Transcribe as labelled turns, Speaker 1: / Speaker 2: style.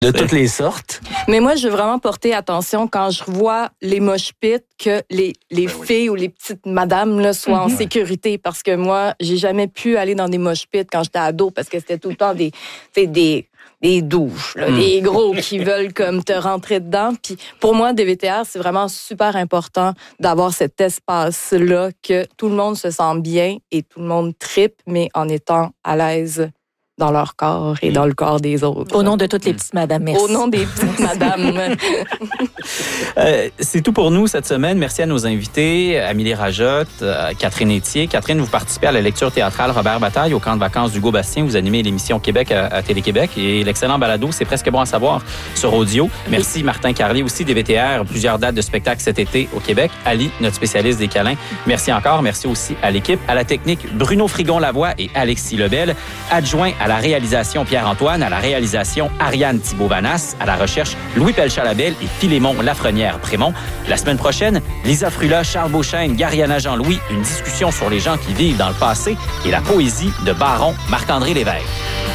Speaker 1: De toutes les sortes.
Speaker 2: Mais moi, je veux vraiment porter attention quand je vois les mosh pits que les filles ou les petites madames là, soient en sécurité. Parce que moi, j'ai jamais pu aller dans des mosh pits quand j'étais ado parce que c'était tout le temps des douches, là, des gros qui veulent comme te rentrer dedans. Puis pour moi, DVTR, c'est vraiment super important d'avoir cet espace-là que tout le monde se sent bien et tout le monde trippe, mais en étant à l'aise dans leur corps et dans le corps des autres.
Speaker 3: Au nom de toutes les petites madames, merci.
Speaker 2: Au nom des petites madames.
Speaker 1: C'est tout pour nous cette semaine. Merci à nos invités, Amélie Rajotte, Catherine Etier. Catherine, vous participez à la lecture théâtrale Robert Bataille au camp de vacances d'Hugo Bastien. Vous animez l'émission Québec à Télé-Québec et l'excellent balado C'est presque bon à savoir sur audio. Merci Martin Carlier aussi, DVTR, plusieurs dates de spectacle cet été au Québec. Ali, notre spécialiste des câlins. Merci encore. Merci aussi à l'équipe, à la technique Bruno Frigon-Lavoie et Alexis Lebel, adjoint à la réalisation Pierre-Antoine, à la réalisation Ariane Thibault-Vanas, à la recherche Louis Pelchat-Labelle et Philémon Lafrenière-Prémont. La semaine prochaine, Lisa Frula, Charles Beauchesne, Gariana Jean-Louis, une discussion sur les gens qui vivent dans le passé et la poésie de Baron Marc-André Lévesque.